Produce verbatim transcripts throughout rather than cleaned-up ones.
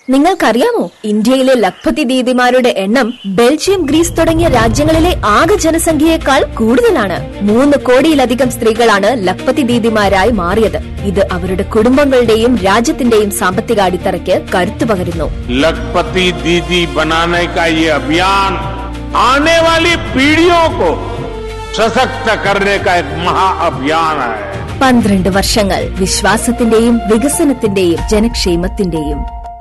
നിങ്ങൾക്കറിയാമോ, ഇന്ത്യയിലെ ലഖ്പതി ദീദിമാരുടെ എണ്ണം ബെൽജിയം, ഗ്രീസ് തുടങ്ങിയ രാജ്യങ്ങളിലെ ആകെ ജനസംഖ്യയേക്കാൾ കൂടുതലാണ്. മൂന്ന് കോടിയിലധികം സ്ത്രീകളാണ് ലഖ്പതി ദീദിമാരായി മാറിയത്. ഇത് അവരുടെ കുടുംബങ്ങളുടെയും രാജ്യത്തിന്റെയും സാമ്പത്തിക അടിത്തറയ്ക്ക് കരുത്തു പകരുന്നു. ലഖ്പതി ദീദി ബനാനെ കാ യേ അഭിയാൻ ആനെ വാലി പീഡിയോ കോ സശക്ത കർനെ കാ ഏക് മഹാ അഭിയാൻ ഹൈ. പന്ത്രണ്ട് വർഷങ്ങൾ വിശ്വാസത്തിന്റെയും വികസനത്തിന്റെയും ജനക്ഷേമത്തിന്റെയും.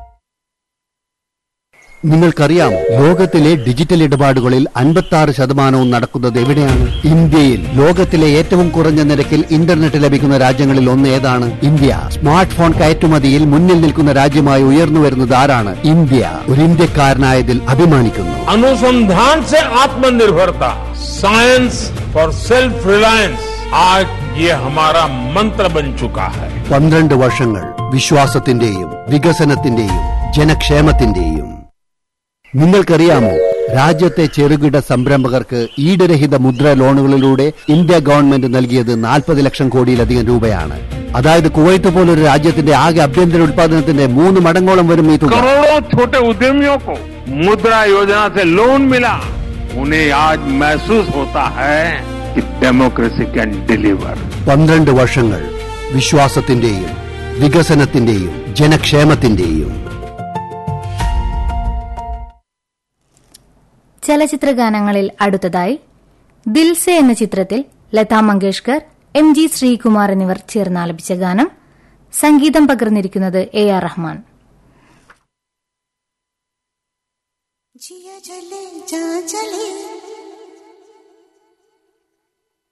നിങ്ങൾക്കറിയാമോ, ലോകത്തിലെ ഡിജിറ്റൽ ഇടപാടുകളിൽ അൻപത്തി ആറ് ശതമാനവും നടക്കുന്നത് എവിടെയാണ്? ഇന്ത്യയിൽ. ലോകത്തിലെ ഏറ്റവും കുറഞ്ഞ നിരക്കിൽ ഇന്റർനെറ്റ് ലഭിക്കുന്ന രാജ്യങ്ങളിൽ ഒന്ന് ഏതാണ്? ഇന്ത്യ. സ്മാർട്ട് ഫോൺ കയറ്റുമതിയിൽ മുന്നിൽ നിൽക്കുന്ന രാജ്യമായി ഉയർന്നു വരുന്നത് ആരാണ്? ഇന്ത്യ. ഒരു ഇന്ത്യക്കാരനായതിൽ അഭിമാനിക്കുന്നു. അനുസന്ധാൻ സെ ആത്മനിർഭരത, science for self Reliance, Aaj Yeh ഹമാരാ Mantra ബൻ ചുകാ high. പന്ത്രണ്ട് വർഷങ്ങൾ വിശ്വാസത്തിന്റെയും വികസനത്തിന്റെയും ജനക്ഷേമത്തിന്റെയും. നിങ്ങൾക്കറിയാമോ, രാജ്യത്തെ ചെറുകിട സംരംഭകർക്ക് ഈടുരഹിത മുദ്ര ലോണുകളിലൂടെ ഇന്ത്യ ഗവൺമെന്റ് നൽകിയത് നാൽപ്പത് ലക്ഷം കോടിയിലധികം രൂപയാണ്. അതായത് കുവൈറ്റ് പോലൊരു രാജ്യത്തിന്റെ ആകെ ആഭ്യന്തര ഉത്പാദനത്തിന്റെ മൂന്ന് മടങ്ങോളം വരും ഈ തുക. करोड़ों छोटे उद्यमियों को मुद्रा योजना से लोन मिला. उन्हें आज महसूस होता है कि डेमोक्रेसी कैन डिलीवर. പന്ത്രണ്ട് വർഷങ്ങൾ വിശ്വാസത്തിന്റെയും വികസനത്തിന്റെയും ജനക്ഷേമത്തിന്റെയും. ചലച്ചിത്ര ഗാനങ്ങളിൽ അടുത്തതായി ദിൽസെ എന്ന ചിത്രത്തിൽ ലതാ മങ്കേഷ്കർ, എം ജി ശ്രീകുമാർ എന്നിവർ ചേർന്നാലപിച്ച ഗാനം. സംഗീതം പകർന്നിരിക്കുന്നത് എ ആർ റഹ്മാൻ. ജിയ ചലേ ജാ ചലേ